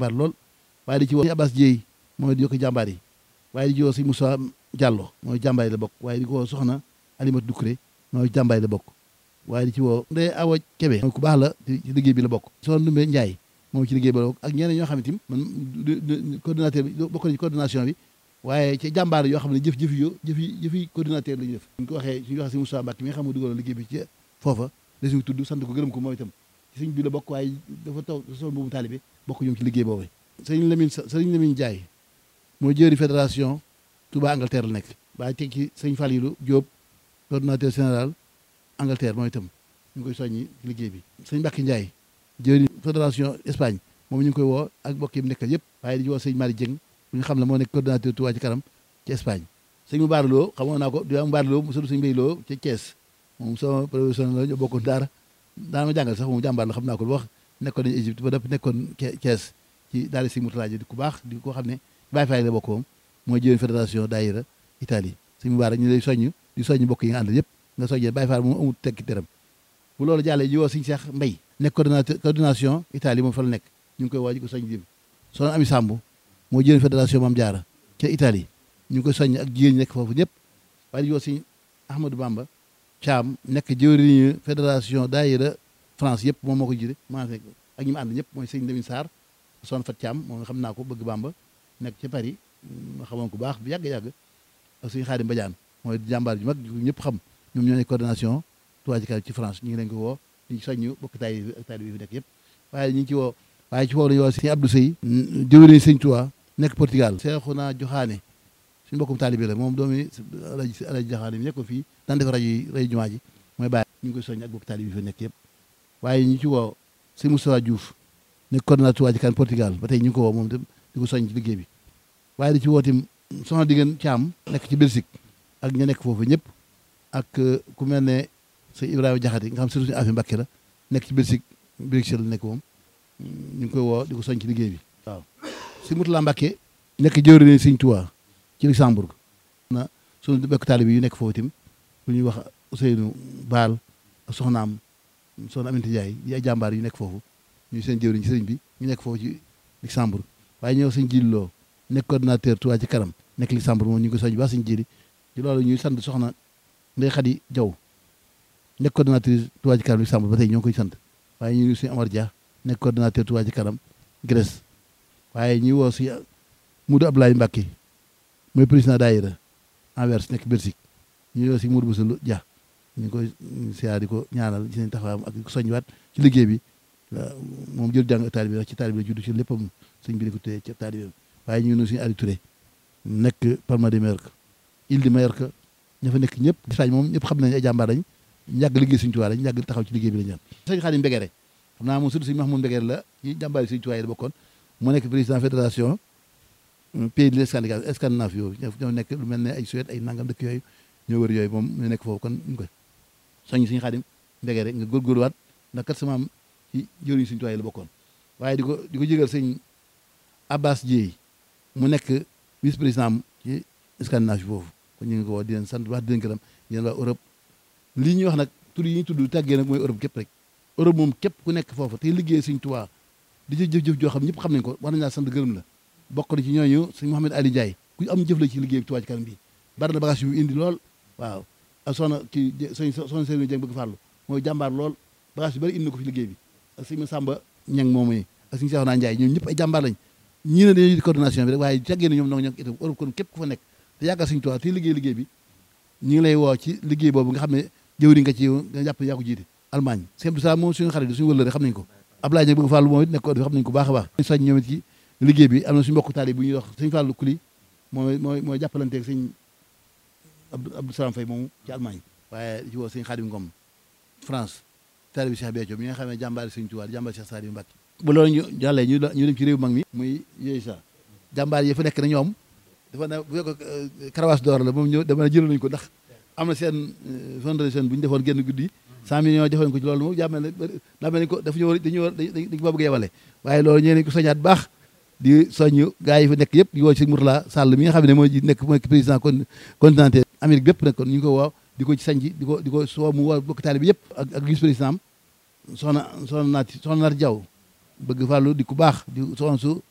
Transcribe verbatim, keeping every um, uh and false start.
jàmbaar lool waaye di ci woo Abbas Dieye mooy di yokk jàmbaar yi waaye di ci woo sëñ Moussa Diallo mooy jàmbaar yi la bokk waaye di ko woo soxna Alimatu Doucouré mooy jàmbaar yi la bokk waaye di ci woo Ndeye Awa Kébé mooy ku baax la ci liggéey bi la bokk soxna Ndumbe Ndiaye moom ci liggéey bi la bokk ak ñeneen ñoo xam ne tim man coordinateur bi bokk nañu coordination bi waaye ci jàmbaar yoo xam ne jëf jëf yo jëf yi jëf yi coordinateur la ñu def suñ ko waxee suñu waxee si Moussa Mbacke mi nga xam ne dugaloon liggéey bi ci foofa dasuñu tudd sant ko gërëm ko moom itam ci sëñ bi la bokk waaye dafa taw sol boobu taalibe bokk ñoom ci liggéey boobu sëriñ Lamine sëriñ Lamine Ndiaye mooy jëri fédération Touba Angleterre la nekk waaye teg ci sëñ Falilou Diop coordinateur général Angleterre mooy itam ñu ngi koy soññi ci liggéey bi sëñ Mbacke Ndiaye jëri fédération Espagne moom ñu ngi koy woo ak mbokk yi mu nekkal yëpp waaye di woo sëñ Mari Dieng bu ñu xam ne moo nekk coordinateur Touba ci kanam ci Espagne sëñ mu baaraloo xamoon naa ko di am baaraloo mu sëñ sëñ Mbay Loo ci Thiès moom sama professionnel la ñu bokkoon daara daa ma jàngal sax moom jàmbaar la xam naa ko lu wax nekkoon nañu Égypte ba dëpp nekkoon Thiès ci daara si Mourtala di ku baax di ko xam ne Baye Faye la bokk moom mooy jëwén fédération daayira Italie sëñ mu baara ñu lay soññ di soññ mbokk yi nga àndal yëpp nga soññee Baye Faye moom amul tekki teram bu loolu jàllee ji woo sëñ Cheikh Mbay nekk coordinateur coordination Italie moom fa la nekk ñu ngi koy woo ji ko soññ jëm soxna Ami Samb moo jëwén fédération Mame Diarra ca Italie ñu ngi koy soññ ak jigéen ñi nekk foofu ñëpp waaye di woo sëñ Ahmadou Bamba Thiam nekk jëwriñu fédération daayira France yëpp moom moo ko jiite maa fekk ak ñi mu ànd ñëpp mooy sëñ Lamine Sarr son fat Thiam moom xam naa ko bëgg Bamba nekk ca Paris ma xamoon ko baax bu yàgg-yàgg ak sëñ Xaadim Badiane mooy jàmbaar ju mag ñëpp xam ñoom ñoo nekk coordination Touba ci kanam ci France ñu ngi leen ko woo ñu ngi soññu bokk taay ak taali bi fi nekk yëpp waaye ñu ngi ci woo waaye ci woo lañu woo sëñ Abdou Sey jëwriñu sëñ Touba nekk Portugal Seexuna Joxaane suñu bokkum taalibe la moom doomi alaji alaji Joxaane mi nekkoon fii daan def rajo yi rajo jumaa ji mooy bàyyi ñu ngi koy soññ ak bokk taalibe bi fi nekk yëpp waaye ñu ci woo sëñ Moustapha Diouf nekk coordinateur Touba ci kanam Portugal ba tey ñu ngi ko woo moom itam di ko soññ ci liggéey bi waaye di ci woo tim soxna Digeen Thiam nekk ci Belgique ak ña nekk foofu ñëpp ak ku mel ne sëñ Ibrahima Jaxate nga xam surtout suñu affaire Mbàkke la nekk ci Belgique Bruxelles la nekk moom ñu ngi koy woo di ko soññ ci liggéey bi waaw si Mourtala Mbàkke nekk jëwriñ sëñ Touba ci Luxembourg na suñu bekk taalibe bi yu nekk foofu tim lu ñuy wax Ousseynou Baal ak soxnaam soxna Aminata Ndiaye yi ay jàmbaar yu nekk foofu ñu seen jëwriñ ci sëriñ bi ñu nekk foofu ci Luxembourg waaye ñëw sëñ Jili Loo nekk coordinateur Touba ci kanam nekk Luxembourg moom ñu ngi ko soñ ba sëñ Jili ci loolu ñuy sant soxna Ndey Xadi Jaw nekk coordinatrice Touba ci kanam Luxembourg ba tey ñoo ngi koy sant waaye ñu ngi suñu Amar Dia nekk coordinateur Touba ci kanam Grèce waaye ñuy woo si Moudou Abdoulaye Mbacké mooy président daayira Anvers nekk Belgique ñu woo si Moudou Boussa Dia ñu ngi koy siyaar di ko ñaanal ci seen taxawaam ak soññiwaat ci liggéey bi moom jël jàng taalibe bi ci taalibe la judd ci léppam sëñ bi di ko téye ci taalibe bi waaye ñu ngi nuyu suñu Aliou Touré nekk Palma de Mallorca Île de Mallorca ña fa nekk ñëpp Espagne moom ñëpp xam nañ ay jàmbaar lañ yàgg liggéey Sëñ Tuubaa lañ yàgg taxaw ci liggéey bi lañ ñaan sëñ Xaadim Mbegere xam naa moom surtout sëñ Mahmoud Mbegere la ci jàmbaar yi Sëñ Tuubaa yi la bokkoon mu nekk président fédération pays de Scandinavie Scandinave yooyu ñoo nekk lu mel ne ay Suède ay nangam dëkk yooyu ñoo wër yooyu moom ñu nekk foofu kon ñu koy soññ sëñ Xaadim Mbegere nga góorgóorluwaat ndax kat sama am ci jëriñ Sëñ Tuubaa yi la bokkoon waaye di ko di ko jégal sëñ Abbas Dieye mu nekk vice président ci Scandinavie foofu kon ñu ngi ko woo di leen sant wax di leen gërëm di leen waa Europe lii ñuy wax nag tur yi ñuy tudd tàggee nag mooy Europe képp rek Europe moom képp ku nekk foofu te liggéey Sëñ Tuubaa di ci jëf-jëf joo xam ñëpp xam nañ ko war nañ laa sant gërëm la bokk na ci ñooñu sëñ Mouhamed Ali Ndiaye ku am jëf la ci liggéey bi Touba ci kanam bi bari na bagage yu indi lool waaw ak soxna ci sëñ soxna Serigne Dieng bëgg fàllu mooy jàmbaar lool bagage yu bari indi na ko fi liggéey bi ak sëñ Samba Ñang moom yi ak sëñ Cheikhouna Ndiaye ñoom ñëpp ay jàmbaar lañ ñii ne dañuy coordination bi rek waaye tàggee na ñoom noo ñoo itam Europe kon képp ku fa nekk te yaakaar Sëñ Tuubaa te liggéey liggéey bi ñu ngi lay woo ci liggéey boobu nga xam ne jëwriñ nga ci nga jàpp yaa ko jiite Allemagne sëñ Abdou Salaam moom suñu xarit suñu wëllëre xam nañ ko Ablaye Dieng bëgg Fàllu moom it nekk ko xam nañ ko baax a baax soñ ñoom it ci liggéey bi am na suñu mbokk taali bu ñuy wax sëñ Fàllu Kuli mooy mooy mooy jàppalanteeg sëñ Abdou Salaam Faye moomu ci Allemagne waaye ci woo sëñ Xaadim Ngom France taali bi Cheikh Béthio mi nga xam ne jàmbaari Sëñ Tuubaa jàmbaari Cheikh Saliou Mbacké bu loolu ñu jàllee ñu ñu dem ci réew mag mi muy yooyu sax jàmbaar yi fa nekk na ñoom dafa ne bu fekk karawaas d'or la moom ñëw dama ne jël nañu ko ndax am na seen fondation bu ñu defoon génn guddi cent millions defoon ko ci loolu moom jàmm ne daa mel ni ko dafa ñu war dañu war dañ ko bëgg yemale waaye loolu ñee nañ ko soñaat baax di soññ gars yi fa nekk yëpp di woo ci Mourtala Sall mi nga xam ne mooy nekk mooy président con continental Amérique bépp nag kon ñu ngi ko woo di ko ci sañji di ko di ko soo mu woo bokk taali bi yëpp ak ak vice président am soxna soxna naati soxna naati Jaw bëgg fàllu di ku baax di soxna su